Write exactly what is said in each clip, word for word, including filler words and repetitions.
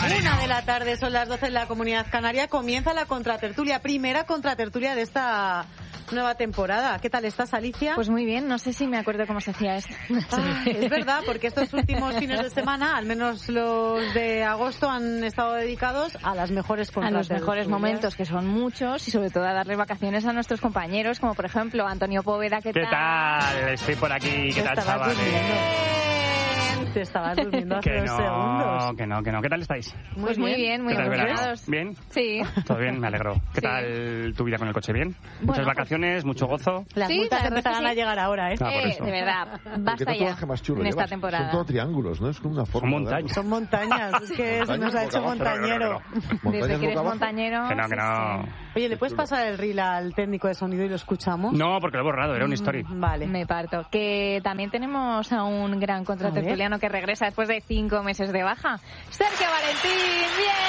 Una de la tarde, son las doce en la Comunidad Canaria. Comienza la contratertulia, primera contratertulia de esta nueva temporada. ¿Qué tal estás, Alicia? Pues muy bien, no sé si me acuerdo cómo se hacía esto. Ah, es verdad, porque estos últimos fines de semana, al menos los de agosto, han estado dedicados a las mejores contratertulias. A los mejores momentos, que son muchos, y sobre todo a darle vacaciones a nuestros compañeros, como por ejemplo Antonio Poveda. ¿Qué, ¿Qué tal? tal? Estoy por aquí. ¿Qué tal, chavales? Te estabas durmiendo hace que dos no, segundos. Que no, que no. ¿Qué tal estáis? Muy pues muy bien, muy emocionados. ¿Bien? Sí. Todo bien, me alegro. ¿Qué sí. tal tu vida con el coche? ¿Bien? Bueno, ¿Muchas vacaciones? Pues, ¿mucho gozo? Las sí, multas empezarán sí. a llegar ahora, ¿eh? Ah, eh de verdad, basta ya más chulo en esta llevas. temporada. Son todo triángulos, ¿no? Es como una forma. Son montañas. Son montañas, es que se nos ha hecho montañero. Desde que eres montañero... Que no, que no... Oye, ¿le puedes pasar el reel al técnico de sonido y lo escuchamos? No, porque lo he borrado, era una story. Mm, vale. Me parto. Que también tenemos a un gran contratertuliano que regresa después de cinco meses de baja. Sergio Valentín,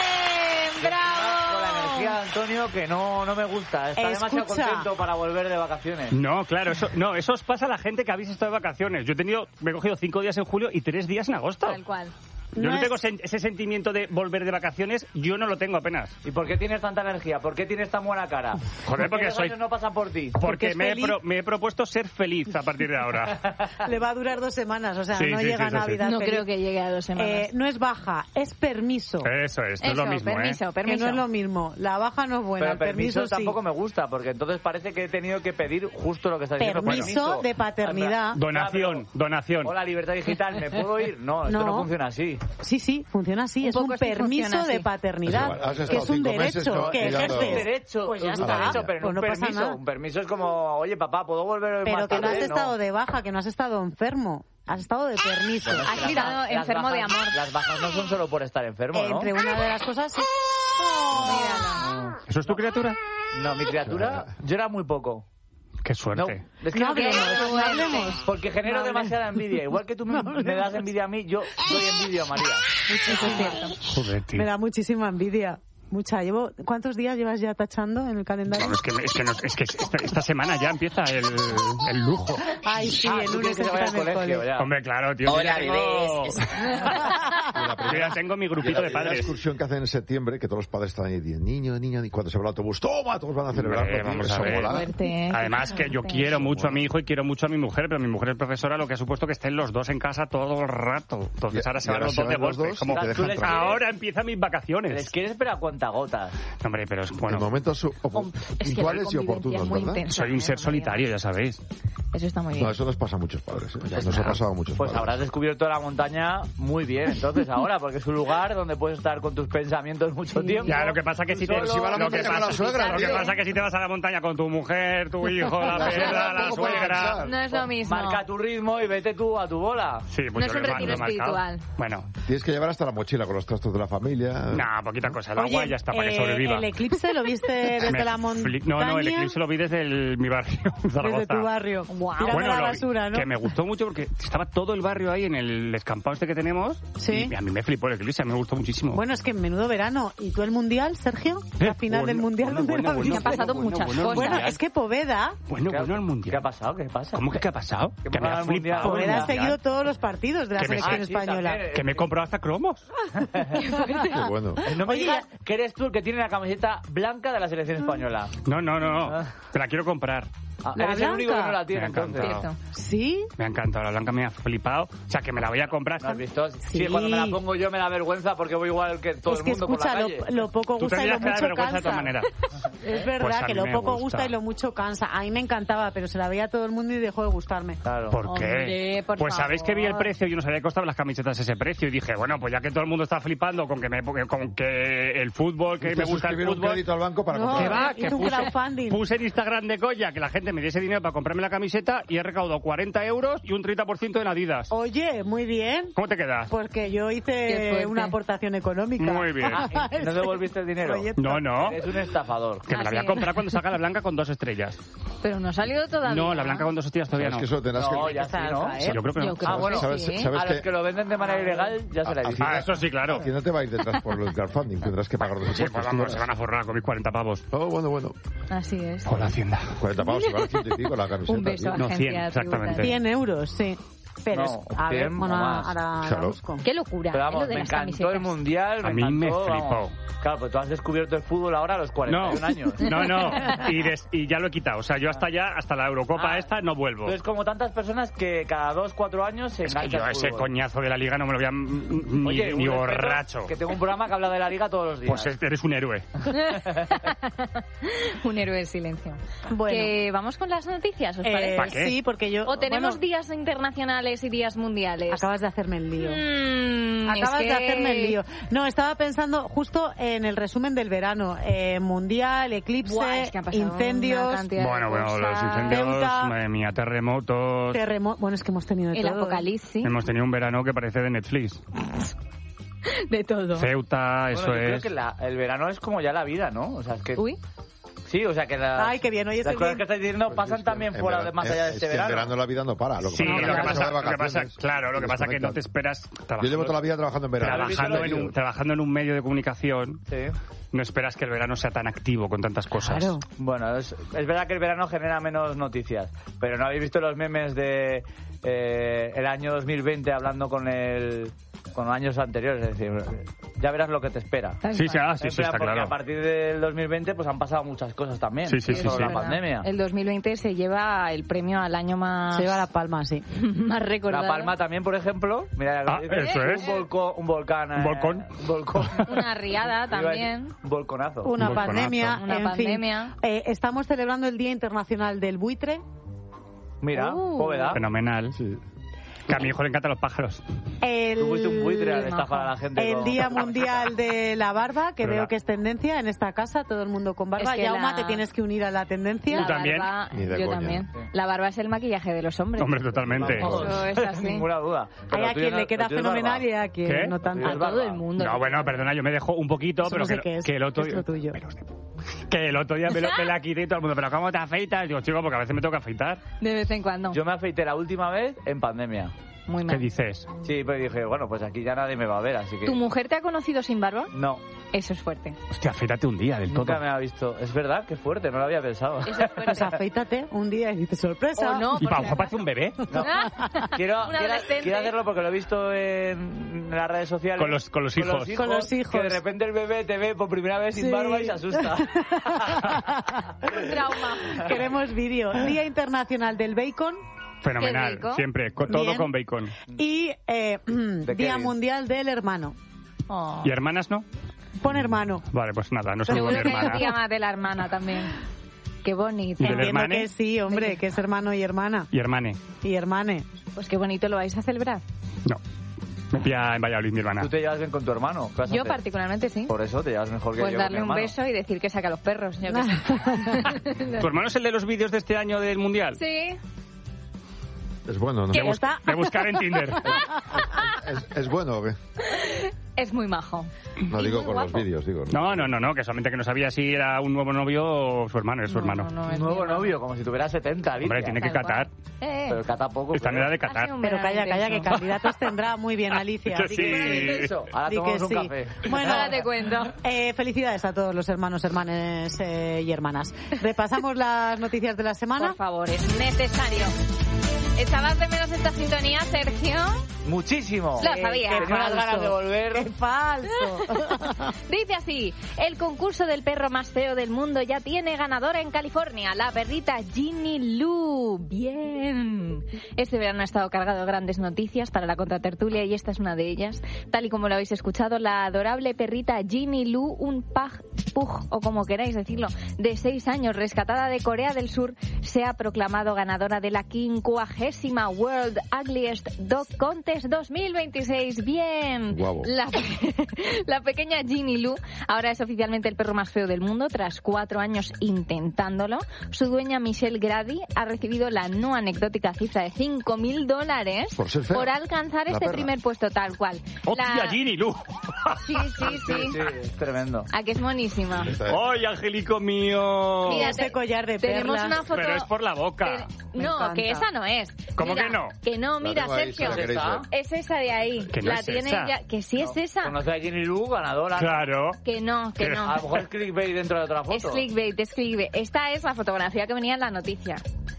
bien, bravo. Con la energía, Antonio, que no, no me gusta. Está Escucha. demasiado contento para volver de vacaciones. No, claro, eso, no, eso os pasa a la gente que habéis estado de vacaciones. Yo he tenido, me he cogido cinco días en julio y tres días en agosto. Tal cual. Yo no, no tengo es... ese sentimiento de volver de vacaciones, yo no lo tengo apenas. ¿Y por qué tienes tanta energía? ¿Por qué tienes tan buena cara? Joder, porque soy... no pasan por ti? Porque, porque me, he pro... me he propuesto ser feliz a partir de ahora. Le va a durar dos semanas, o sea, sí, no sí, llega sí, a Navidad. Sí. No feliz. creo que llegue a dos semanas. Eh, no es baja, es permiso. Eso es, no Eso, es lo mismo, permiso, ¿eh? permiso. Que no es lo mismo. La baja no es buena, Pero el permiso, permiso tampoco sí. me gusta, porque entonces parece que he tenido que pedir justo lo que está diciendo. Permiso, permiso de paternidad. Donación, donación. Hola, libertad digital, ¿me puedo ir? No, esto no, no funciona así. Sí, sí, funciona así. Un es un permiso de paternidad, es que es un derecho, que es un derecho, pues ya es está. un derecho, pero pues no no un pasa permiso. nada. Un permiso es como, oye, papá, ¿puedo volver hoy Pero más que no tarde? has estado de baja, que no has estado enfermo. Has estado de permiso. Bueno, Has estado las enfermo bajas, de amor. Las bajas no son solo por estar enfermo, ¿no? Entre una de las cosas, sí. Oh, mírala. ¿Eso es tu criatura? No, mi criatura, yo era muy poco. Qué No, suerte. es que No no hablemos, quiero- no hablemos. Porque genero No hablemos. demasiada envidia. Igual que tú me, me das envidia a mí, yo doy envidia a María. Eso es cierto. Joder, tío. Me da muchísima envidia. Mucha. Llevo, ¿cuántos días llevas ya tachando en el calendario? No, es que, es que, no, es que esta, esta semana ya empieza el, el lujo. Ay, sí, Ah, el tú lunes quieres que se vaya empieza al en el colegio, cole. ya. Hombre, claro, tío. Hola, yo ya tengo- bebés. Yo ya tengo mi Y grupito la, de y la padres. excursión que hacen en septiembre, que todos los padres están ahí, dicen, niño, niño, y cuando se va el autobús, toma, todos van a celebrar. Hombre, vamos a ver. Fuerte, ¿eh? Además que yo Fuerte. quiero mucho a mi hijo y quiero mucho a mi mujer, pero mi mujer es profesora, lo que ha supuesto que estén los dos en casa todo el rato. Entonces Y- ahora y se van ahora los se dos de van los golpe. dos Como y te Tú dejan les tranquilo. ahora empiezan mis vacaciones. Les quieres, pero a cuentagotas. Hombre, pero es En bueno. momentos su- opo- Hom- es que la puntuales y convivencia oportunos, es muy ¿verdad? intensa. Soy un ser solitario, ya sabéis. Eso está muy bien. No, eso nos pasa a muchos padres. ¿eh? Pues Nos ha nada. pasado a muchos Pues padres. habrás descubierto la montaña muy bien, entonces, ahora, porque es un lugar donde puedes estar con tus pensamientos mucho tiempo. Ya, lo que pasa que si te Solo- si va a la lo que montaña con pasa, la suegra, lo que tío. pasa que si te vas a la montaña con tu mujer, tu hijo, la La suegra perra, la tampoco puede suegra. pensar. No es lo mismo. Marca tu ritmo y vete tú a tu bola. Sí, pues No yo es lo un he- retiro lo he marcado. espiritual. Bueno, Tienes que llevar hasta la mochila con los trastos de la familia. nada, poquita cosa. El agua Oye, y ya está, para que eh, sobreviva. ¿el eclipse lo viste desde Me la montaña? fli- No, no, el eclipse lo vi desde el- mi barrio, Zaragoza. Desde tu barrio. Guau. Tirando Bueno, la lo vi, basura, ¿no? que me gustó mucho porque estaba todo el barrio ahí en el descampado este que tenemos. Sí. Y a mí me flipó el eclipse, me gustó muchísimo. Bueno, es que en menudo verano. ¿Y tú el Mundial, Sergio? La final Bueno, del Mundial, bueno, ¿dónde bueno, la bueno, viste? Han pasado bueno, muchas bueno, cosas. Bueno, Mundial. es que Poveda... Bueno, ¿Qué ha- bueno, el mundial. ¿Qué ha pasado? ¿Qué pasa? ¿Cómo que qué ha pasado? ¿Qué Que me pasa ha al mundial? flipado. el Poveda ha mundial. seguido todos los partidos de la Que me- selección Ah, sí, española. también. Que me he comprado hasta cromos. Qué bueno. No me Oye, digas que eres tú el que tiene la camiseta blanca de la selección española. No, no, no. Ah. Te la quiero comprar. Ah, ¿La eres el único que blanca? no la tiene, Me ha entonces. encantado. Cierto. ¿Sí? Me ha encantado. La blanca me ha flipado. O sea, que me la voy a comprar. ¿No has visto? Sí. Sí. cuando me la pongo yo me da vergüenza porque voy igual que todo Es el que mundo escucha, por la lo, calle. lo poco Tú gusta y lo tendrías que dar mucho vergüenza de todas cansa. maneras. Es verdad Pues a que mí lo me poco gusta. gusta y lo mucho cansa. A mí me encantaba, pero se la veía a todo el mundo y dejó de gustarme. Claro. ¿Por qué? Hombre, por pues sabéis que vi el favor. precio, yo no sabía que costaban las camisetas ese precio y dije, bueno, pues ya que todo el mundo está flipando con que me con que el fútbol, que Hiciste me gusta el suscribir un fútbol. crédito al banco para No. comprar. ¿Qué va? y Que tu puse, crowdfunding. puse en Instagram de Colla que la gente me diese dinero para comprarme la camiseta y he recaudado cuarenta euros y un treinta por ciento en Adidas. Oye, muy bien. ¿Cómo te quedas? Porque yo Qué hice fuerte. una aportación económica. Muy bien. Ah, ¿no devolviste el dinero? Proyecto. No, no. Eres un estafador. Que me la voy a Así comprar es. cuando salga la blanca con dos estrellas. Pero no ha salido todavía. No, la blanca con dos estrellas todavía Sabes no. que eso tendrás No, que... ya sí, ¿no? Está, Sí, yo creo que no. Yo creo Ah, bueno. que ¿Sabes, sí. sabes A los que que lo venden de manera ilegal ya se la he visto. Ah, eso sí, claro. Hacienda te va a ir detrás por el crowdfunding? Tendrás que pagar los Sí, impuestos. pues tú vamos, se verás. van a forrar con mis cuarenta pavos. Oh, bueno, bueno. Así es. Con la Hacienda. cuarenta pavos, se vale ciento y pico la camiseta. Un beso tío. a No, agencia cien, exactamente. tributaria. cien euros, sí. Pero No, es, a ver, cien bueno, o más. ahora la Claro. busco. Qué locura. Pero ¿eh? vamos, Lo de me las encantó camisetas. el Mundial. A mí me encantó, flipó. vamos. Claro, pues tú has descubierto el fútbol ahora a los cuarenta y un No, años. no, no. Y, des- y ya lo he quitado. O sea, yo hasta ya, hasta la Eurocopa Ah. esta, no vuelvo. Tú es como tantas personas que cada dos, cuatro años se Es que enganchan yo al ese fútbol. coñazo de la Liga no me lo voy a... Ni, Oye, un ni respeto, borracho. Que tengo un programa que habla de la Liga todos los días. Pues eres un héroe. Un héroe del silencio. Bueno. Que vamos con las noticias, ¿os Eh, parece? ¿Pa' qué? Sí, porque yo... ¿O tenemos bueno, días internacionales y días mundiales? acabas de hacerme el lío. Mm, Acabas es de que- hacerme el lío. No, estaba pensando justo en el resumen del verano. Eh, mundial, eclipse, Buah, es que ha pasado una incendios, cantidad de Bueno, bueno, los cosas. incendios, Ceuta. madre mía, terremotos... terremotos. Bueno, es que hemos tenido de El todo. apocalipsis. Hemos tenido un verano que parece de Netflix. De todo. Ceuta, Bueno, eso yo creo es... que la- el verano es como ya la vida, ¿no? O sea, es que... Uy. Sí, o sea, que las, Ay, qué bien, hoy las estoy cosas bien. que estáis diciendo Pues pasan es que también en fuera verano- de más allá de es este que en verano. verano la vida no para. Lo que Sí, pasa es que lo que la pasa, gente va de lo que pasa, vacaciones claro, lo que y pasa es que no te desconectan. esperas Yo llevo trabajando, toda la vida trabajando en verano. trabajando, en un, televisión. trabajando en un medio de comunicación, Sí. no esperas que el verano sea tan activo con tantas cosas. Claro. Bueno, es, es verdad que el verano genera menos noticias, pero ¿no habéis visto los memes de eh, el año dos mil veinte hablando con el con años anteriores? Es decir, ya verás lo que te espera. Sí, sí, ah, sí, En sí, plan, está porque claro. a partir del dos mil veinte pues han pasado muchas cosas también. Sí, sí, sí, Solo sí. la ¿Verdad? pandemia. El dos mil veinte se lleva el premio al año más... Se lleva la palma, sí. más recordado. La Palma también, por ejemplo. Mira, Ah, lo que dices, eso es. Un, volcón, un volcán. eh, ¿Un volcón? Un volcón. Una riada Iba a decir, también. Un volconazo. Una Un volconazo. pandemia, Una en pandemia. fin. Eh, estamos celebrando el Día Internacional del Buitre. Mira, Uh. Póveda. Fenomenal. Que a mi hijo le encantan los pájaros. El, Tú fuiste un buitre al Majo. estafar a la gente. el con- Día Mundial de la Barba, que ¿Verdad? veo que es tendencia en esta casa, todo el mundo con barba. Es que Yauma, la- te tienes que unir a la tendencia. La ¿Tú también? barba- Ni de yo coña. también. La barba es el maquillaje de los hombres. Hombre, totalmente. Vamos, Eso es así. sin ninguna duda. Hay Pero a tú quien no- le queda tú tienes fenomenal barba. y a quien ¿Qué? no Tú tanto. tienes A barba. todo el mundo. No, bueno, perdona, yo me dejo un poquito, Eso pero no sé que, qué es, que el otro es lo tuyo. Pelos de- Que el otro día me, lo, me la quité y todo el mundo, ¿pero cómo te afeitas? Digo, chico, porque a veces me toca afeitar. De vez en cuando. Yo me afeité la última vez en pandemia. Muy ¿Qué mal. dices? Sí, pero dije, bueno, pues aquí ya nadie me va a ver, así que... ¿Tu mujer te ha conocido sin barba? No, Eso es fuerte. Hostia, afeítate un día del todo. nunca me ha visto. Es verdad, qué fuerte, no lo había pensado. Eso es fuerte. Pues afeítate un día y dices, sorpresa. O no. Y por Pauja si parece un bebé. No. Quiero, Un quiero, adolescente. quiero hacerlo porque lo he visto en las redes sociales. Con los- con los hijos. Con los hijos. Que de repente el bebé te ve por primera vez sin Sí. barba y se asusta. Un trauma. Queremos vídeo. Día Internacional del Bacon Fenomenal, Qué rico. siempre, con, todo Bien. con bacon. y eh, Día Kevin. Mundial del Hermano. Oh. ¿Y hermanas no? Pon hermano. Vale, pues nada, no soy mi Seguro que hermana. es día más de la hermana también. Qué bonito. ¿Y del Entiendo hermane? que sí, hombre, que es hermano y hermana. Y hermane. Y hermane. Pues qué bonito lo vais a celebrar. No. Me pilla en Valladolid mi hermana. Tú te llevas bien con tu hermano. ¿Qué vas a Yo hacer? particularmente sí. Por eso te llevas mejor que Pues yo con darle mi un hermano. beso y decir que saca los perros. Yo qué sé. ¿Tu hermano es el de los vídeos de este año del Mundial? Sí. Es bueno, ¿no? ¿Qué? De, bus- está? de buscar en Tinder. ¿Es, es bueno o qué? Es muy majo. No Y digo muy con los guapo. vídeos, digo. No, no, no, no, que solamente que no sabía si era un nuevo novio o su hermano, es su No, hermano. no, no, es Nuevo mi hermano. novio, como si tuviera setenta, Alicia. Hombre, tiene que Tal cual. catar. Eh, Pero cata poco. Está en edad de ha sido catar. un Pero verano calla, calla, que intenso. candidatos tendrá muy bien Alicia. Que di sí. que Eso, ahora Di tomamos que un sí. café. Bueno, Ahora te cuento. eh, felicidades a todos los hermanos, hermanes eh, y hermanas. Repasamos las noticias de la semana. Por favor, es necesario. ¿Echabas de menos esta sintonía, Sergio? Muchísimo. Lo sabía. Tenía unas ganas de volver. ¡Qué falso! Dice así, el concurso del perro más feo del mundo ya tiene ganadora en California, la perrita Ginny Lou. Bien. Este verano ha estado cargado de grandes noticias para la contratertulia y esta es una de ellas. Tal y como lo habéis escuchado, la adorable perrita Ginny Lou, un pug, pug o como queráis decirlo, de seis años, rescatada de Corea del Sur, se ha proclamado ganadora de la quincuagésima World Ugliest Dog Contest dos mil veintiséis. Bien. Guau. La, la pequeña Ginny Lou ahora es oficialmente el perro más feo del mundo tras cuatro años intentándolo. Su dueña Michelle Grady ha recibido la no anecdótica cifra de cinco mil dólares Por ser fea, por alcanzar la este perra. primer puesto tal cual. ¡Hostia, La- Ginny, Lu! Sí, sí, sí. Sí, sí, es tremendo. ¿A que es monísima? Esta es- ¡Ay, angelico mío! Mira, Este te- collar de tenemos perlas. una foto. Pero es por la boca. Te- Me No, encanta. que esa no es. ¿Cómo Mira, que no? Que no, mira, tengo ahí, si Sergio. la queréis ¿Está? ver. Es esa de ahí. Que no la es tiene esa. ya. Que sí es esa. Conoce a Ginny Lou, ganadora. Claro. Que no, que Que- no. A lo mejor es clickbait dentro de otra foto. Es clickbait, es clickbait. Esta es la fotografía que venía en la noticia.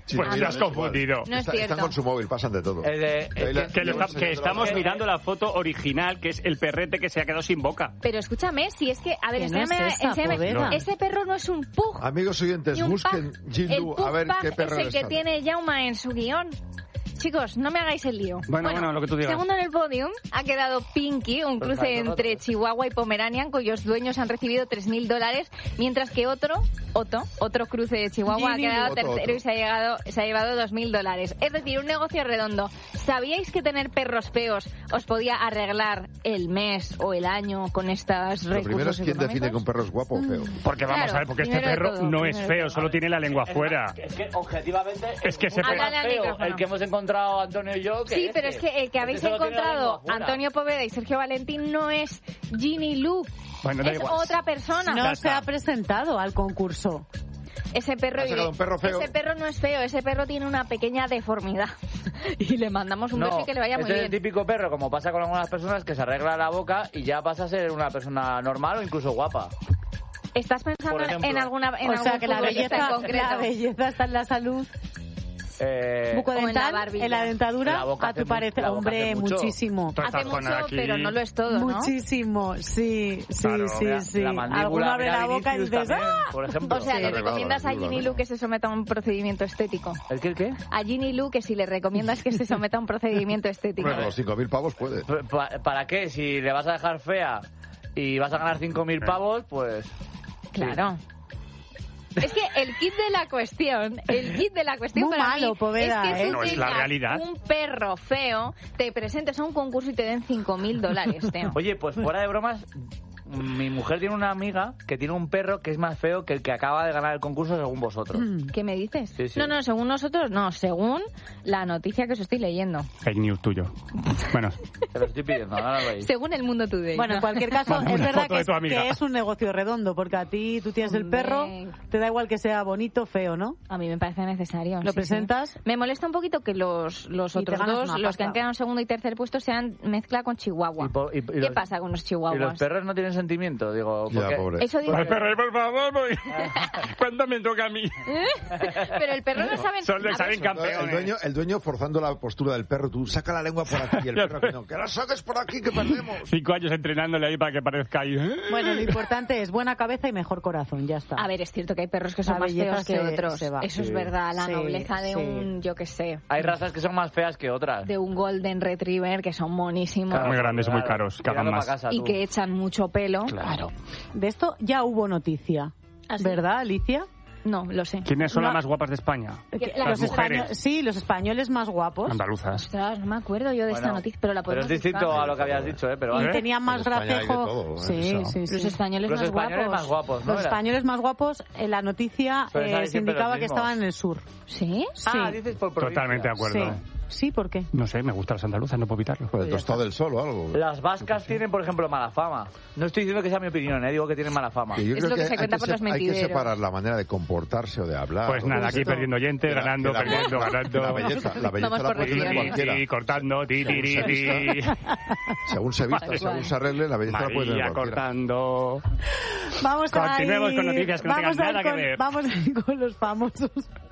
Sí, Pues sí, te has igual. confundido. No es Está- cierto. Están con su móvil, pasan de todo. El de- Ahí la- Que, lo está- llevan que estamos enseñando- mirando la foto original, que es el perrete que se ha quedado sin boca. Pero escúchame, si es que, a ver, Que no enséñame, es esa, enséñame. Poveda. Ese perro no es un pug. Amigos oyentes, ni un busquen pug. Jin El Lu, pug a ver pug qué perro es el les que sale. tiene Jauma en su guión. Chicos, no me hagáis el lío. Bueno, bueno, lo que tú digas. Segundo en el podium ha quedado Pinky, un Pues cruce claro, entre otro. Chihuahua y Pomeranian, cuyos dueños han recibido tres mil dólares, mientras que otro, Otto, otro cruce de Chihuahua, ha Ginny quedado Otto, tercero Otto. y se ha, llegado, se ha llevado dos mil dólares. Es decir, un negocio redondo. ¿Sabíais que tener perros feos os podía arreglar el mes o el año con estas Lo primero recursos es quién define que económicos? un perro es guapo o feo. Porque vamos Claro, a ver, porque este primero de perro todo, no es primero de feo, todo. solo tiene la lengua afuera. Es que objetivamente Es que se mucho pega- más Háblale al feo micrófono. el que hemos encontrado Antonio y yo que Sí, pero es este. que el que habéis Este solo tiene la lengua encontrado, afuera. Antonio Poveda y Sergio Valentín, no es Ginny Lu. Bueno, da Es igual. otra persona. No Ya se está. ha presentado al concurso. Ese perro, Ha sacado un perro feo. ese perro no es feo, ese perro tiene una pequeña deformidad. Y le mandamos un beso y que le vaya muy este es bien. el típico perro, como pasa con algunas personas, que se arregla la boca y ya pasa a ser una persona normal o incluso guapa. ¿Estás pensando Por ejemplo. en alguna en O algún sea que la futbolista belleza, en concreto? la belleza está en la salud Eh, bucodental, barbilla. en la dentadura, La boca a hace tu mu- parecer, la boca hombre, hace mucho. muchísimo. Toda esta Hace zona mucho, aquí. pero no lo es todo, ¿no? Muchísimo, sí, sí, Claro. sí, mira, sí. la mandíbula, Alguno abre mira la boca y Vinicius dices, también, ¡ah! por ejemplo. O sea, Sí, le arreglado recomiendas la a mandíbula, Ginny ¿no? Lu que se someta a un procedimiento estético. ¿El qué, el qué? A Ginny Lu que si le recomiendas que se someta a un procedimiento estético. Bueno, los cinco mil pavos puede. Pa- ¿Para qué? Si le vas a dejar fea y vas a ganar cinco mil pavos, pues... Claro. Es que el kit de la cuestión, el kit de la cuestión Muy para malo, mí Poveda, es que ¿eh? tú No, es la tengas realidad. un perro feo, te presentes a un concurso y te den cinco mil dólares, Teo. Oye, pues fuera de bromas, mi mujer tiene una amiga que tiene un perro que es más feo que el que acaba de ganar el concurso según vosotros. ¿Qué me dices? Sí, sí. No, no, según nosotros, no, según la noticia que os estoy leyendo. Fake news tuyo. Bueno, Te lo estoy pidiendo, ahora lo veis. Según el Mundo Today. Bueno, en ¿no? cualquier caso, Manda es una verdad foto que de es, tu amiga. que es un negocio redondo, porque a ti tú tienes el Hombre. perro, te da igual que sea bonito, feo, ¿no? A mí me parece necesario. ¿Lo sí, presentas? sí. Me molesta un poquito que los, los Y te otros ganas dos, una los que pasta. han quedado en segundo y tercer puesto, sean mezcla con Chihuahua. Y po- y- y ¿Qué los- pasa con los Y chihuahuas? los perros no tienen sentimiento, digo. Ya, porque- pobre. Eso dice. Ay, perro, por favor, voy. ¿Cuándo me toca a mí? Pero el perro no sabe. Son de a ver, saben El campeones. dueño, el dueño forzando la postura del perro, tú saca la lengua por aquí y el perro que no, que la saques por aquí que perdemos. Cinco años entrenándole ahí para que parezca ahí. Bueno, lo importante es buena cabeza y mejor corazón, ya está. A ver, es cierto que hay perros que son La más belleza feos que se- otros. se va. Eso es Sí. verdad, la Sí, nobleza de sí. un, yo qué sé, Hay razas que son más feas que otras. de un golden retriever que son monísimos Claro, Muy grandes y muy claro. caros, que hagan Tirando más. pa' casa, y tú. que echan mucho pelo. Claro. De esto ya hubo noticia, ¿Ah, sí? ¿verdad, Alicia? No, lo sé. ¿Quiénes son No. las más guapas de España? Que- Los Las españoles, mujeres. sí, los españoles más guapos. Andaluzas. Ostras, no me acuerdo yo de esta Bueno, noticia, pero la Pero podemos es distinto buscar. a lo que habías dicho, ¿eh? Pero Y ¿Eh? tenían más En España hay de gracejo. todo, ¿eh? Sí, Eso. sí, sí. Los españoles Los más españoles guapos. más guapos, ¿no? Los Era- españoles más guapos, en la noticia Pero eh, salen se siempre indicaba los que mismos. estaban en el sur. ¿Sí? Sí. Ah, dices por provincia. Totalmente de acuerdo. Sí. Sí, ¿por qué? No sé, me gustan las andaluzas, no puedo evitarlo. Por el tostado del sol o algo. Las vascas tienen, por ejemplo, mala fama. No estoy diciendo que sea mi opinión, ¿eh? Digo que tienen mala fama. Que yo Es creo lo que se hay cuenta por se- los Hay que mentideros. separar la manera de comportarse o de hablar. Pues o nada, de aquí esto. perdiendo oyente, Que la- ganando, que la- perdiendo, ganando. La belleza, la belleza Vamos la por puede tener regiones. cualquiera. Sí, cortando, ti, ti, ti, ti. Según se vista, Vale. según se arregle, la belleza la puede tener María cualquiera. cortando. Vamos a Continuemos ir, con noticias que no vamos tengan a ir nada que con- ver. Vamos a ir con los famosos.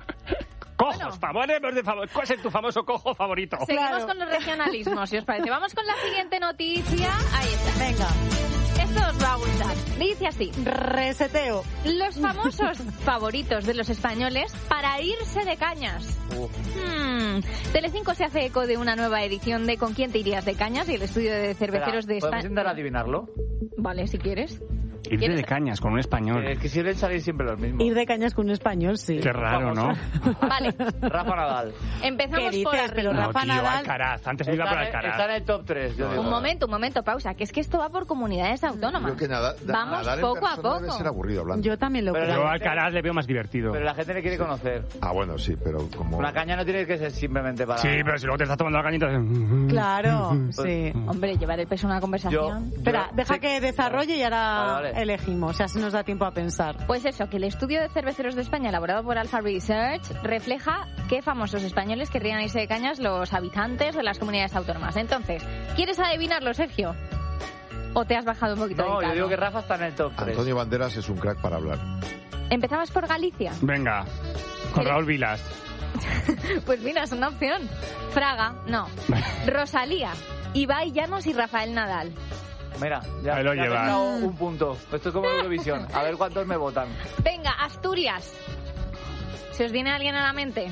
Cojos, favores de favor. ¿Cuál es tu famoso cojo favorito? Seguimos Claro. con los regionalismos, si os parece. Vamos con la siguiente noticia. Ahí está. Venga, Esto os va a gustar. Dice así. reseteo. Los famosos favoritos de los españoles para irse de cañas. Uf. Hmm. Telecinco se hace eco de una nueva edición de ¿Con quién te irías de cañas? Y el estudio de cerveceros de Espera, ¿podemos intentar España. adivinarlo? Vale, si quieres. Irte ¿Quieres? de cañas con un español. Eh, Es que suelen salir siempre los mismos. Ir de cañas con un español, sí. Qué raro, ¿no? Vale, Rafa Nadal. empezamos ¿Qué por dices? Pero arriba. No, Rafa tío, Nadal- Alcaraz. Antes me iba por Está, en- está en Alcaraz. el top tres, yo digo. Un momento, un momento, pausa, que es que esto va por comunidades autónomas. Creo que nada, da- Vamos nadar en poco a persona debe poco. ser aburrido hablando. Yo también lo Pero creo. Yo a Alcaraz le veo más divertido. Pero la gente le quiere conocer. Ah, bueno, sí, pero como... Una caña no tiene que ser simplemente para... Sí, pero si luego te estás tomando la cañita... Claro, sí. Hombre, llevar el peso a una Yo, conversación. Espera, yo deja sé- que desarrolle y ahora Vale, vale. elegimos, así nos da tiempo a pensar. Pues eso, que el estudio de cerveceros de España elaborado por Alpha Research refleja qué famosos españoles querrían irse de cañas los habitantes de las comunidades autónomas. Entonces, ¿quieres adivinarlo, Sergio? ¿O te has bajado un poquito No, del yo carro? digo que Rafa está en el top tres. Antonio Banderas es un crack para hablar. Empezamos por Galicia. Venga, con ¿Quieres? Raúl Vilas. Pues mira, es una opción. Fraga, no. Rosalía, Ibai Llanos y Rafael Nadal. Mira, ya, Ahí lo ya lleva. he ganado un punto. Esto es como Eurovisión. A ver cuántos me votan. Venga, Asturias. ¿Se os viene alguien a la mente?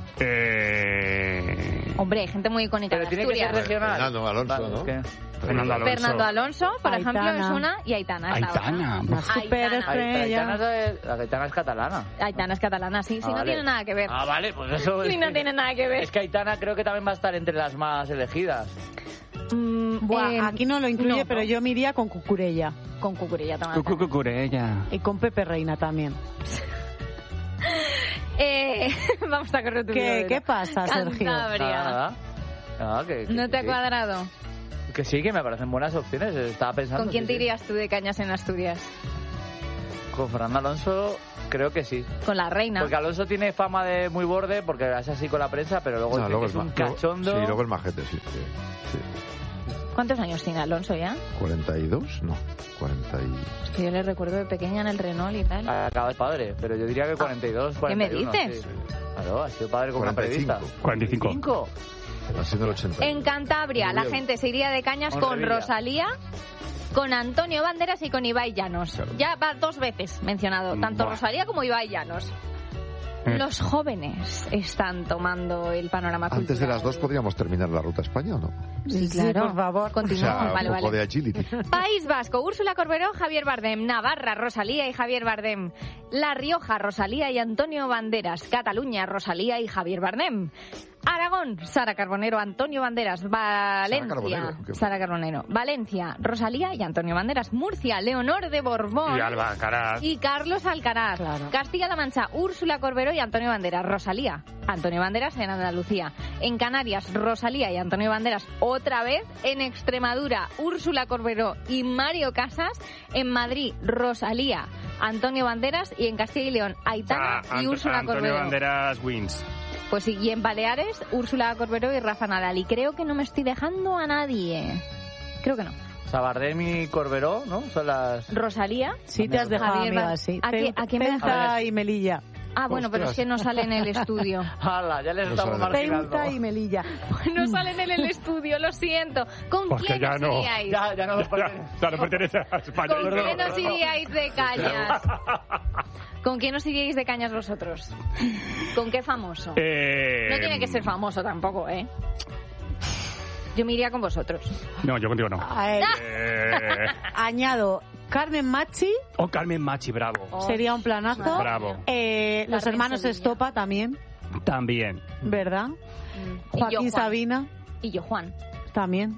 Eh... Hombre, hay gente muy icónica Pero de tiene que ser Asturias. regional. Fernando Alonso, Vale, ¿no? es que- Fernando Alonso. Fernando Alonso, por Aitana. ejemplo, es una, y Aitana es la otra. Aitana. La Aitana. superestrella. Aitana es de- La Aitana es catalana. Aitana es catalana, sí, Ah, sí, no vale. tiene nada que ver. Ah, vale, pues eso Sí, es no que- tiene nada que ver. Es que Aitana creo que también va a estar entre las más elegidas. Mm, Buah, eh, aquí no lo incluye, no, pero no. yo me iría con Cucurella. Con Cucurella también. Cucurella. Y con Pepe Reina también. Eh, vamos a correr tu ¿Qué, video. ¿Qué pasa, Sergio? Cantabria. Nada, nada. Nada, que, que- ¿No te ha que- cuadrado? Que sí, que me parecen buenas opciones. Estaba pensando. ¿Con quién sí, te sí. irías tú de cañas en Asturias? Con Fernando Alonso, creo que sí. Con la reina. Porque Alonso tiene fama de muy borde, porque es así con la prensa, pero luego, No, dice luego que es es un ma- luego- cachondo. Sí, luego el majete, sí. sí, sí. ¿Cuántos años tiene Alonso ya? ¿cuarenta y dos? No, cuarenta y... Es que yo le recuerdo de pequeña en el Renault y tal. Acaba de padre, pero yo diría que cuarenta y dos, ¿Qué me cuarenta y uno. dices? Sí. Claro, ha sido padre con una cuarenta y cinco. periodista. cuarenta y cinco. ¿Cinco? Haciendo el ochenta. En Cantabria, Muy la bien. gente se iría de cañas Con con Revilla. Rosalía, con Antonio Banderas y con Ibai Llanos. Claro. Ya va dos veces mencionado, tanto Buah. Rosalía como Ibai Llanos. Eh. Los jóvenes están tomando el panorama Antes de cultural. las dos podríamos terminar la ruta a España, ¿o no? Sí, Sí, claro. por favor. O Continuamos, sea, vale, un poco vale. de agility. País Vasco, Úrsula Corberó, Javier Bardem. Navarra, Rosalía y Javier Bardem. La Rioja, Rosalía y Antonio Banderas. Cataluña, Rosalía y Javier Bardem. Aragón, Sara Carbonero, Antonio Banderas. Valencia, Carbonero, qué- Sara Carbonero. Valencia, Rosalía y Antonio Banderas. Murcia, Leonor de Borbón. Y Alba Alcaraz. Y Carlos Alcaraz. Claro. Castilla-La Mancha, Úrsula Corberó y Antonio Banderas. Rosalía, Antonio Banderas en Andalucía. En Canarias, Rosalía y Antonio Banderas otra vez. En Extremadura, Úrsula Corberó y Mario Casas. En Madrid, Rosalía, Antonio Banderas. Y en Castilla y León, Aitana Ah, y Ant- Úrsula Antonio Corberó. Banderas wins. Pues sí, y en Baleares, Úrsula Corberó y Rafa Nadal. Y creo que no me estoy dejando a nadie. Creo que no. Sabardem y Corberó, ¿no? Son las... Rosalía. Sí, te has dejado, Javier amiga, Bar- sí. ¿A qué- a qué me Ceuta dejas? y Melilla. Ah, bueno, pero es Ostras. que no sale en el estudio. ¡Hala! Ya les No estamos sabe. marginando. Ceuta y Melilla. No salen en el estudio, lo siento. ¿Con Pues que quién ya os no. iríais? Ya, ya no nos Ya, pertenece. ya no pertenece a España. ¿Con Perdón, quién os perdón. iríais de cañas? ¿Con quién os iríais de cañas vosotros? ¿Con qué famoso? Eh, No tiene que ser famoso tampoco, ¿eh? Yo me iría con vosotros. No, yo contigo no. Ay, Eh, añado, Carmen Machi oh, Carmen Machi, bravo. Oh, sería un planazo. Bravo. Eh, los Carmen hermanos Sevilla. Estopa también, También. ¿verdad? Mm. Y yo, Joaquín Juan. Sabina Y yo, Juan. también.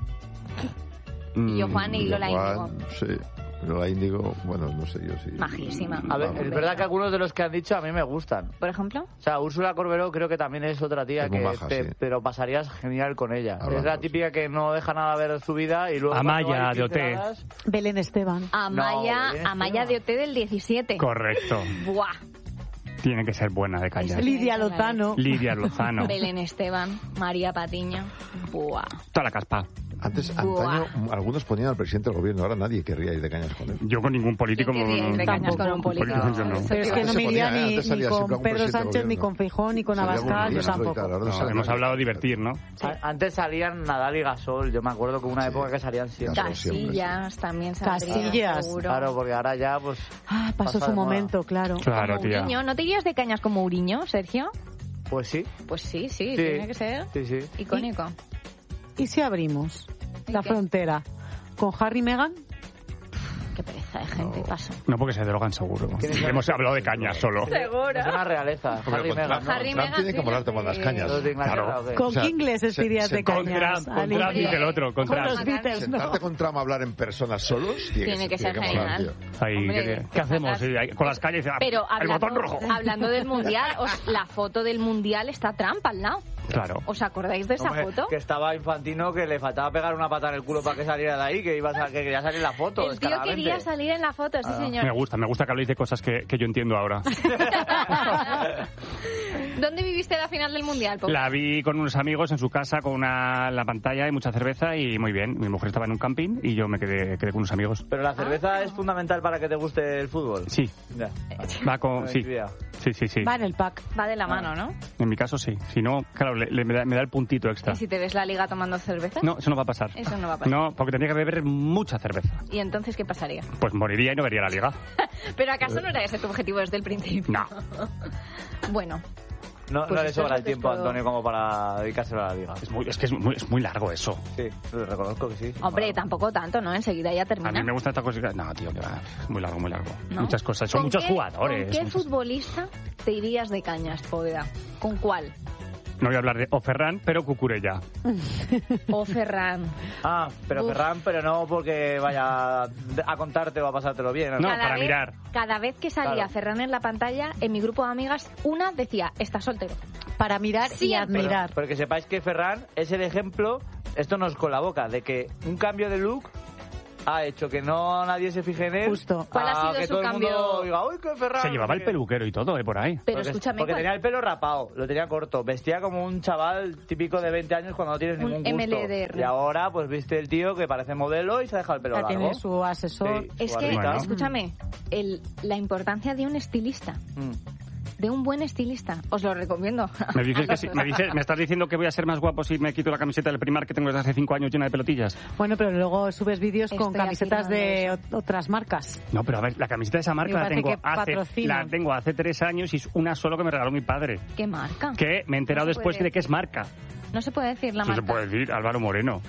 Y yo, Juan, y Y Lola Juan, Índigo. Sí, Lola Índigo, bueno, no sé yo si... Majísima. A ver, Vamos. es verdad que algunos de los que han dicho a mí me gustan. ¿Por ejemplo? O sea, Úrsula Corberó creo que también es otra tía Es muy que maja, te, sí. te lo pasarías genial con ella. Hablamos. Es la típica que no deja nada ver su vida y luego... Amaya, cuando hay de O T. pinceladas- Belén Esteban. Amaya, No, bien, Amaya tío. de O T del diecisiete. Correcto. Buah. Tiene que ser buena de cañas. Eso. Lidia Lozano. Lidia Lozano. Belén Esteban, María Patiño. Buah. Toda la caspa. Antes, Buah. antaño, algunos ponían al presidente del gobierno, ahora nadie querría ir de cañas con él. Yo con ningún político... ¿Quién querría ir de cañas con un político? yo no. Eso Pero es te que iba no a me decir. iría ponía, ni, antes ni salía con siempre algún Pedro presidente del Sánchez, ni gobierno. con Feijón, ni con Salía Abascal, algún yo día, tampoco. claro, ahora No, sale hemos nadie. hablado de divertir, ¿no? A- Antes salían Nadal y Gasol, yo me acuerdo que una Sí. época que salían siempre. Gasol. siempre, Casillas también saldría, Casillas. seguro. Claro, porque ahora ya, pues... Ah, pasó Pasa su de moda. momento, claro. Claro, Como tía. Uriño. ¿No te irías de cañas como Uriño, Sergio? Pues sí, Pues sí, sí, Sí. tiene que ser sí, sí. icónico. ¿Y si abrimos ¿Y la qué? frontera con Harry y Meghan? Qué pereza de gente, paso. No, porque se drogan seguro. ¿Quién es? Hemos hablado de cañas solo. Seguro. Es una realeza. Porque Harry con Meghan, Trump- ¿no? Harry y Trump Meghan tiene que tiene molarte con las que- cañas. Los de Inglaterra, Claro. ¿o qué? ¿Con O sea, qué ingleses se- te irías se- de Con cañas? Trump, con Ali? Trump dice el otro, con Con Trump. los Beatles, ¿no? Sentarte con Trump a hablar en persona solos Tiene que ser molar, genial. tío. Ahí, Hombre, ¿qué, qué hacemos? sacas- Sí, ahí, con las calles, ah, Pero el hablando, botón rojo. hablando del mundial, os- la foto del mundial está Trump al lado. Claro. ¿Os acordáis de esa Hombre, foto? Que estaba Infantino, que le faltaba pegar una pata en el culo para que saliera de ahí, que iba a sal- que quería salir en la foto. El tío descaradamente. quería salir en la foto, sí, Ah. señor. Me gusta, me gusta que habléis de cosas que, que yo entiendo ahora. ¿Dónde viviste la final del mundial, Pop? La vi con unos amigos en su casa con una la pantalla y mucha cerveza y muy bien. Mi mujer estaba en un camping y yo me quedé, quedé con unos amigos. Pero la cerveza es fundamental para que te guste el fútbol. Sí, Ya. va con... No Sí. idea. Sí, sí, sí. Va en el pack. Va de la mano, ¿no? En mi caso sí. Si no, claro, le, le- me, da, me da el puntito extra. ¿Y si te ves la liga tomando cerveza? No, eso no va a pasar. Eso no va a pasar. No, porque tendría que beber mucha cerveza. ¿Y entonces qué pasaría? Pues moriría y no vería la liga. ¿Pero acaso no era ese tu objetivo desde el principio? No. Bueno, No, Pues no le eso sobra es el lo que tiempo a puedo- Antonio como para dedicárselo a la liga. Es, muy, es que es muy, es muy largo eso. Sí, lo reconozco que sí. hombre, Bueno. tampoco tanto, ¿no? Enseguida ya A termina. mí me gusta esta cosa. No, tío, que va. Es muy largo, muy largo. ¿No? Muchas cosas. Son ¿Con muchos qué- jugadores. ¿Con qué muchos- futbolista te irías de cañas, Poveda? ¿Con cuál? No voy a hablar de Oferran, pero Cucurella. O Ferran. Ah, pero Uf. Ferran, pero no porque vaya a contarte o a pasártelo bien. No, Cada para vez- mirar. Cada vez que salía Claro. Ferran en la pantalla, en mi grupo de amigas, una decía, está soltero. Para mirar y Siempre. admirar. Pero, pero que sepáis que Ferran es el ejemplo, esto no es con la boca, de que un cambio de look ha hecho que no nadie se fije en él. Justo. ¿Cuál ha a sido que su todo el cambio? mundo diga, uy, qué Ferran. Se llevaba el Porque- peluquero y todo, eh, por ahí. Pero porque, escúchame, porque ¿cuál? tenía el pelo rapado, lo tenía corto, vestía como un chaval típico de veinte años cuando no tienes Un ningún gusto. M L D R. Y ahora pues viste el tío que parece modelo y se ha dejado el pelo Ya largo. tiene su asesor. Sí. Es que, Guarrita. escúchame, el, la importancia de un estilista, Mm. de un buen estilista, os lo recomiendo. Me dices que sí- me, dices- me estás diciendo que voy a ser más guapo si me quito la camiseta del Primark que tengo desde hace cinco años llena de pelotillas. Bueno, pero luego subes vídeos con Estoy camisetas de afirmando ot- otras marcas. No, pero a ver, la camiseta de esa marca Me la parece tengo, que hace, patrocinan. la tengo hace tres años y es una solo que me regaló mi padre. ¿Qué marca? Que me he enterado No se después puede de que es marca. No se puede decir la Eso se marca. puede decir, Álvaro Moreno.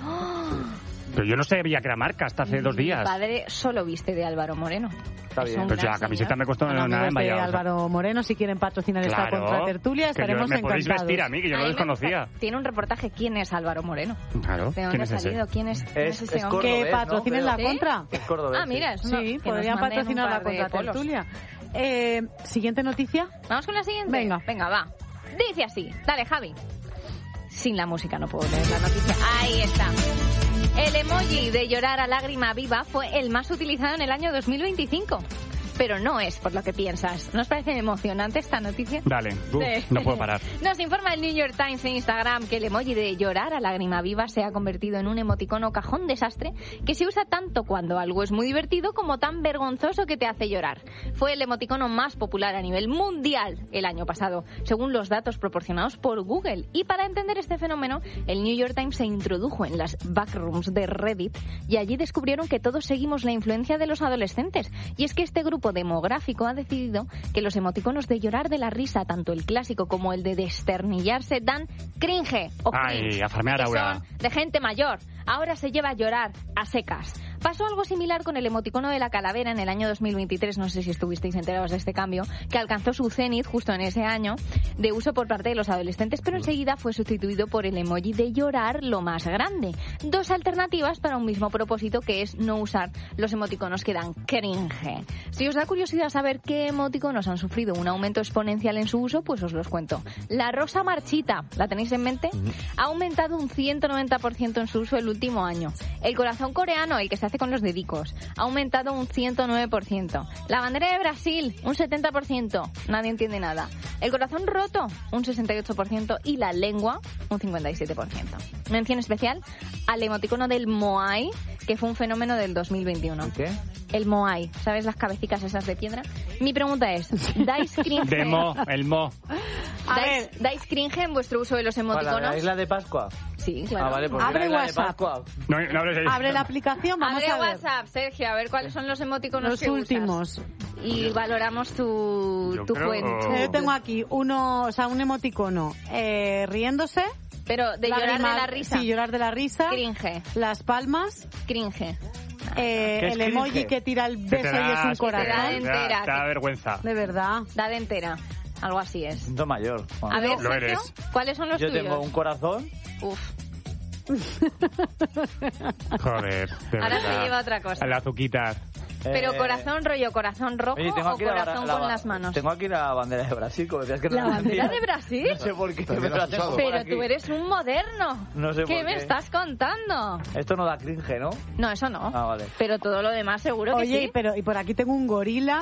Pero yo no sabía que era marca hasta hace dos días. Mi padre solo viste de Álvaro Moreno. Está Es bien. un Pues ya, gran la camiseta señor. me costó Bueno, nada en amigos de Valladolid. Álvaro Moreno, si quieren patrocinar esta Claro, contratertulia, que yo- estaremos me podéis encantados. vestir a mí, que yo A no mí lo me desconocía. gusta. Tiene un reportaje. ¿Quién es Álvaro Moreno? Claro, ¿De ¿quién dónde ha es ese? salido? ¿Quién es, quién Es- es ese es hombre? Que cordobés, ¿no? patrocinen la Creo. contra. Es cordobés. Ah, mira, es una- Sí, que nos podrían manden patrocinar un la par de polos. contratertulia. Eh, Siguiente noticia. Vamos con la siguiente. Venga. Venga, va. Dice así. Dale, Javi. Sin la música no puedo leer la noticia. Ahí está. El emoji de llorar a lágrima viva fue el más utilizado en el año dos mil veinticinco. Pero no es por lo que piensas. ¿Nos parece emocionante esta noticia? Dale, uf, Sí. no puedo parar. Nos informa el New York Times en Instagram que el emoji de llorar a lágrima viva se ha convertido en un emoticono cajón desastre que se usa tanto cuando algo es muy divertido como tan vergonzoso que te hace llorar. Fue el emoticono más popular a nivel mundial el año pasado, según los datos proporcionados por Google. Y para entender este fenómeno, el New York Times se introdujo en las backrooms de Reddit y allí descubrieron que todos seguimos la influencia de los adolescentes. Y es que este grupo demográfico ha decidido que los emoticonos de llorar de la risa, tanto el clásico como el de desternillarse, dan cringe o Ay, cringe, a farmear, que Aura. son de gente mayor. Ahora se lleva a llorar a secas. Pasó algo similar con el emoticono de la calavera en el año dos mil veintitrés, no sé si estuvisteis enterados de este cambio, que alcanzó su cenit justo en ese año de uso por parte de los adolescentes, pero enseguida fue sustituido por el emoji de llorar lo más grande. Dos alternativas para un mismo propósito, que es no usar los emoticonos que dan cringe. Si os da curiosidad saber qué emoticonos han sufrido un aumento exponencial en su uso, pues os los cuento. La rosa marchita, ¿la tenéis en mente? Ha aumentado un ciento noventa por ciento en su uso el último año. El corazón coreano, el que se hace con los dedicos, ha aumentado un ciento nueve por ciento. La bandera de Brasil, un setenta por ciento. Nadie entiende nada. El corazón roto, un sesenta y ocho por ciento. Y la lengua, un cincuenta y siete por ciento. Mención especial al emoticono del Moai, que fue un fenómeno del dos mil veintiuno. ¿Qué? El Moai, ¿sabes las cabecitas esas de piedra? Mi pregunta es, ¿dais cringe? De Mo, el Mo. A ¿Dais, ver. ¿Dais cringe en vuestro uso de los ¿Para la emoticonos? isla de Pascua? Sí, claro. Ah, vale, pues Abre la isla WhatsApp. de Pascua. No, no hables ahí. Abre la aplicación, vamos Abre a ver. WhatsApp, Sergio, a ver cuáles son los emoticonos Los que últimos. usas. Y valoramos tu, Yo tu creo- fuente. Yo tengo aquí uno, o sea, un emoticono eh, riéndose. Pero de llorar de lágrimas- la risa. Sí, llorar de la risa. Cringe, Las palmas. cringe. eh, ¿Qué es el emoji cringe? que tira el Que te beso y es da un asco, te da te da- corazón. entera, te da que- vergüenza. De verdad. Da de entera. Algo así es. Siento mayor. Juan. A ver, Lo Sergio, eres. ¿cuáles son los Yo tuyos? tengo un corazón. Uf, Joder, de ahora se verdad. lleva otra cosa. La azuquita. Pero eh, corazón rollo, corazón rojo Oye, tengo o aquí la, corazón la- con la- las manos. Tengo aquí la bandera de Brasil, como decías que no ¿La bandera tenía. de Brasil? No sé por qué, También pero la has tengo usado. por Pero aquí. tú eres un moderno. No sé ¿Qué por me qué. estás contando? Esto no da cringe, ¿no? No, eso no. Ah, vale. Pero todo lo demás seguro que Oye, sí. pero y por aquí tengo un gorila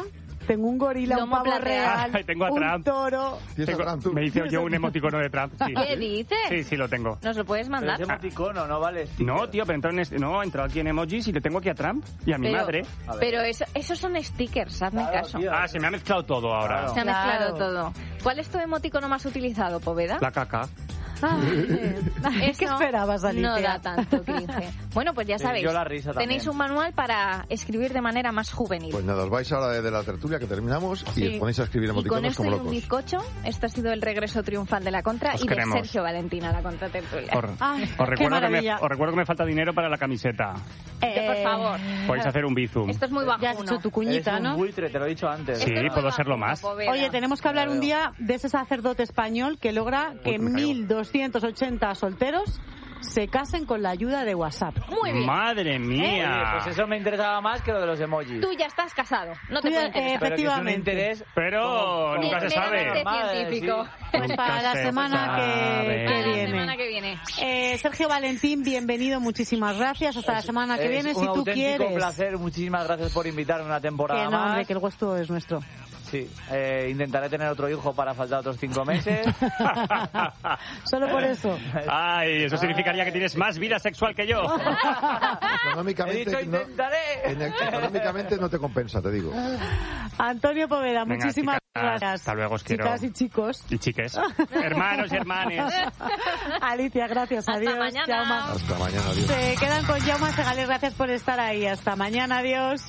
tengo un gorila, Lomo un pavo plateado. real, Ay, tengo a un Trump. toro. ¿Tienes a Tengo- Trump tú? me hice yo un emoticono de Trump. Sí. ¿Qué dices? Sí, sí, lo tengo. ¿Nos lo puedes Pero mandar? es emoticono, no vale. sticker. No, tío, pero entró en este- no, entró aquí en emojis y le tengo aquí a Trump y a mi Pero- madre. A ver. Pero eso, esos son stickers, hazme Claro, caso. tío. Ah, se me ha mezclado todo ahora. Claro. Se ha Claro. mezclado todo. ¿Cuál es tu emoticono más utilizado, Poveda? La caca. Ay, ¿Qué Eso esperabas, Alicia? No da tanto cringe. Bueno, pues ya Sí, sabéis. yo la risa también. Tenéis un manual para escribir de manera más juvenil. Pues nada, os vais ahora de, de la tertulia que terminamos y Sí. os ponéis a escribir Y con emoticonos esto como y un locos. bizcocho, este ha sido el regreso triunfal de la contra Os y queremos. de Sergio Valentín a la contra tertulia. Os, Ay, os qué recuerdo que me, maravilla. os recuerdo que me falta dinero para la camiseta. Que, por Eh, favor. Podéis hacer un bizum. Esto es muy bajo. Ya has hecho tu Eres cuñita, un ¿no? buitre, te lo he dicho antes. Sí, puedo serlo más. Oye, tenemos que hablar un día de ese sacerdote español que logra que me caigo. mil doscientos ochenta solteros se casen con la ayuda de WhatsApp. Muy bien. Madre mía. Oye, pues eso me interesaba más que lo de los emojis. Tú ya estás casado. No te Tú puede ya, interesar. eh, Pero que es un efectivamente. interés... Pero como- nunca se Meramente sabe. Normal, científico. sí. Pues Nunca para la se semana que, sabe. que Para la viene. semana que viene. Eh, Sergio Valentín, bienvenido, muchísimas gracias. Hasta la semana que Es viene, un si tú auténtico quieres. placer, muchísimas gracias por invitarme una temporada Que no, hombre, más. que el gusto es nuestro. Sí, eh, intentaré tener otro hijo para faltar otros cinco meses. Solo por eso. Ay, eso significaría que tienes más vida sexual que yo. He Económicamente, dicho no, intentaré. en- económicamente no te compensa, te digo. Antonio Poveda, Venga, muchísimas chicas, gracias. hasta luego, os quiero. Chicas y chicos. Y chiques. Hermanos y hermanes. Alicia, gracias. Hasta Adiós. mañana. Jaume. Hasta mañana, adiós. Se quedan con Jaume Segales. Gracias por estar ahí. Hasta mañana. Adiós.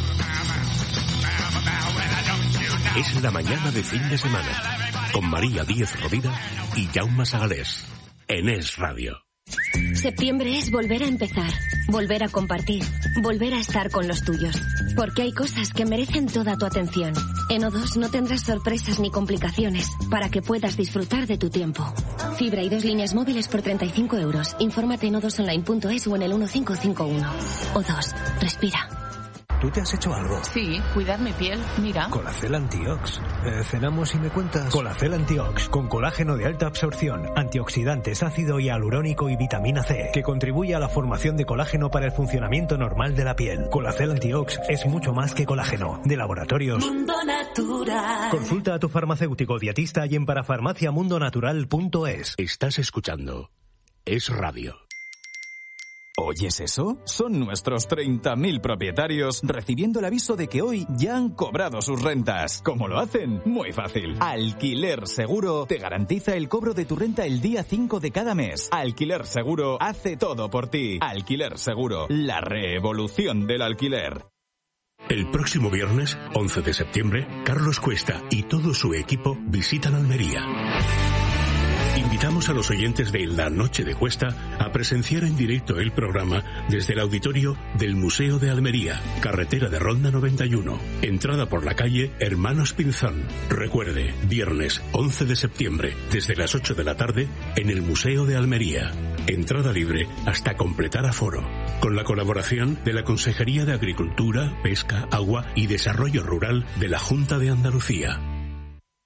Es la mañana de fin de semana, con María Díez Rovira y Jaume Sagalés, en Es Radio. Septiembre es volver a empezar, volver a compartir, volver a estar con los tuyos. Porque hay cosas que merecen toda tu atención. En O dos no tendrás sorpresas ni complicaciones para que puedas disfrutar de tu tiempo. Fibra y dos líneas móviles por treinta y cinco euros. Infórmate en o dos online punto es o en el uno cinco cinco uno. O dos, respira. ¿Tú te has hecho algo? Sí, cuidar mi piel, mira. Colacel Antiox. Eh, cenamos y me cuentas. Colacel Antiox, con colágeno de alta absorción, antioxidantes, ácido hialurónico y vitamina C, que contribuye a la formación de colágeno para el funcionamiento normal de la piel. Colacel Antiox es mucho más que colágeno. De laboratorios Mundo Natural. Consulta a tu farmacéutico dietista y en parafarmaciamundonatural punto es. Estás escuchando Es Radio. ¿Oyes eso? Son nuestros treinta mil propietarios recibiendo el aviso de que hoy ya han cobrado sus rentas. ¿Cómo lo hacen? Muy fácil. Alquiler Seguro te garantiza el cobro de tu renta el día cinco de cada mes. Alquiler Seguro hace todo por ti. Alquiler Seguro, la revolución del alquiler. El próximo viernes, once de septiembre, Carlos Cuesta y todo su equipo visitan Almería. Invitamos a los oyentes de La Noche de Cuesta a presenciar en directo el programa desde el auditorio del Museo de Almería, carretera de Ronda noventa y uno, entrada por la calle Hermanos Pinzón. Recuerde, viernes once de septiembre, desde las ocho de la tarde, en el Museo de Almería. Entrada libre hasta completar aforo. Con la colaboración de la Consejería de Agricultura, Pesca, Agua y Desarrollo Rural de la Junta de Andalucía.